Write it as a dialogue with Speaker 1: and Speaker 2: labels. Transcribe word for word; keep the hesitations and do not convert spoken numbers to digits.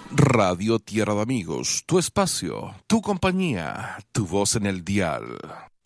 Speaker 1: Radio Tierra de Amigos, tu espacio, tu compañía, tu voz en el dial.